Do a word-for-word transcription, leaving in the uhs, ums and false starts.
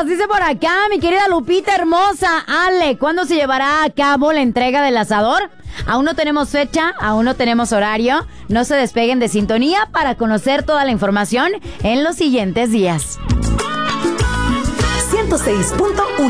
días, dice por acá mi querida Lupita hermosa. Ale, ¿cuándo se llevará a cabo la entrega del asador? Aún no tenemos fecha, aún no tenemos horario. No se despeguen de sintonía para conocer toda la información en los siguientes días. ciento seis punto uno